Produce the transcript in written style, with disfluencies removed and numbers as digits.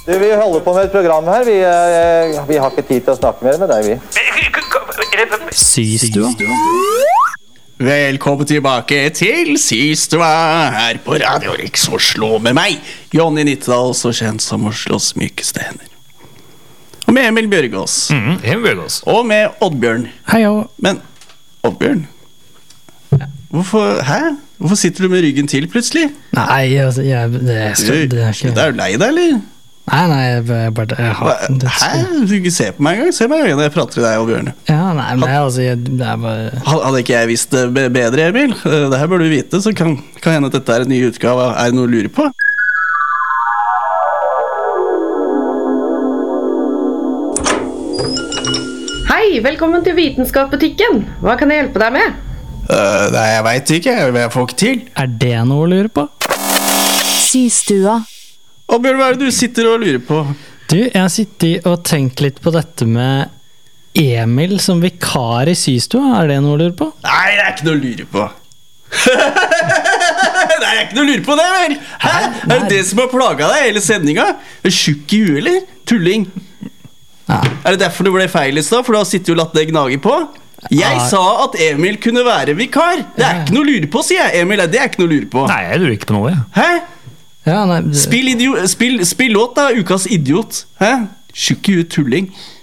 Du, vi holder på med et program her. Vi har ikke tid til å snakke mer med deg, vi. Systua. Velkommen tilbake til Systua her på Radio Riks Oslo med meg, Jonny Nittedal, så kjent som Oslos mykeste hender. Og med Emil Bjørgaas. Emil Bjørgaas. Og med Oddbjørn. Hei, og Men, Oddbjørn, Hvorfor sitter du med ryggen til plutselig? nei, altså, det er ikke... Er du lei deg, eller? Nei, jeg har Hæ? Du ikke se på meg engang? Se meg i øynene, jeg prater til deg og Bjørn. Ja, nei, men altså, det er bare... Hadde ikke jeg visst det bedre, Emil? Det her bør du vite, så kan hende at dette er en ny utgave. Er det noe du lurer på? Hei, velkommen til Vitenskapsbutikken. Hva kan jeg hjelpe deg med? Nei, jeg vet ikke, jeg får ikke til. Er det noe å lure på? Systua. Og Bjørn, hva er det du sitter og lurer på? Du, jeg har sittet og tenkt litt på dette med Emil som vikar i Systua. Er det noe å lure på? Nei, det er ikke noe å lure på. Det er ikke noe å lure på det, eller? Hæ? Er det det som har plaget deg hele sendingen? Er du tjukk i huet, eller? Tulling. Ja. Er det derfor det ble feil i sted? For du har sittet og latt det gnage på? Jeg sa at Emil kunne være vikar. Det er ikke noe å lure på, sier jeg. Emil, det er ikke noe å lure på. Nei, jeg lurer ikke på noe, jeg. Hæ? Ja, nei... Spill låt da, ukas idiot. Hæ? Tjukk i huet, tulling.